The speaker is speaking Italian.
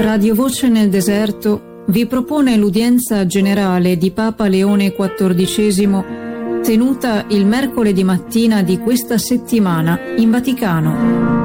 Radio Voce nel Deserto vi propone l'udienza generale di Papa Leone XIV tenuta il mercoledì mattina di questa settimana in Vaticano.